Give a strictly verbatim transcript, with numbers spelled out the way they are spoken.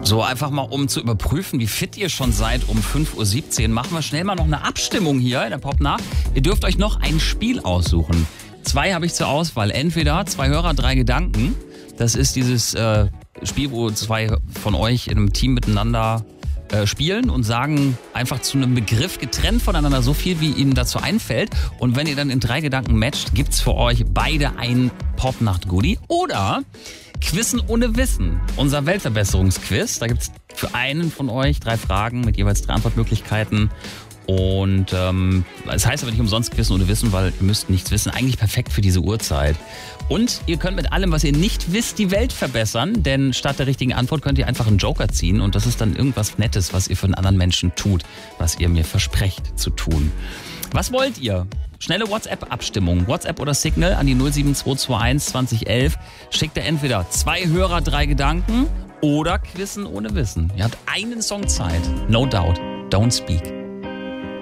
So, einfach mal, um zu überprüfen, wie fit ihr schon seid um fünf Uhr siebzehn, machen wir schnell mal noch eine Abstimmung hier in der Popnacht. Ihr dürft euch noch ein Spiel aussuchen. Zwei habe ich zur Auswahl. Entweder zwei Hörer, drei Gedanken. Das ist dieses äh, Spiel, wo zwei von euch in einem Team miteinander äh, spielen und sagen einfach zu einem Begriff getrennt voneinander so viel, wie ihnen dazu einfällt. Und wenn ihr dann in drei Gedanken matcht, gibt's für euch beide ein Popnacht-Goodie. Oder Quizzen ohne Wissen, unser Weltverbesserungsquiz. Da gibt's für einen von euch drei Fragen mit jeweils drei Antwortmöglichkeiten. Und ähm, das heißt aber nicht umsonst Quizzen ohne Wissen, weil ihr müsst nichts wissen. Eigentlich perfekt für diese Uhrzeit. Und ihr könnt mit allem, was ihr nicht wisst, die Welt verbessern. Denn statt der richtigen Antwort könnt ihr einfach einen Joker ziehen. Und das ist dann irgendwas Nettes, was ihr für einen anderen Menschen tut, was ihr mir versprecht zu tun. Was wollt ihr? Schnelle WhatsApp-Abstimmung. WhatsApp oder Signal an die null sieben zwei zwei eins zwanzig elf. Schickt ihr entweder zwei Hörer, drei Gedanken oder Quizzen ohne Wissen. Ihr habt einen Song Zeit. No doubt. Don't speak.